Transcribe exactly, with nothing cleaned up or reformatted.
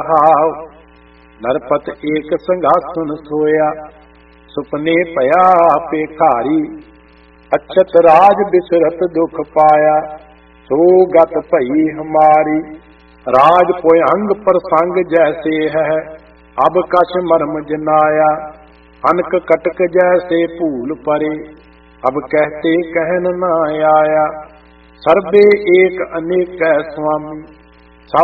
नरपत एक संघासुन सोया, सुपने पया पेखारी। अछत राज बिसरत दुख पाया, सो गत भई हमारी। राज पोयंग प्रसंग जैसे है, अब कछ मर्म जनाया। अनक कटक जैसे भूल परे, अब कहते कहन न आया। सर्वे एक अनेक स्वामी,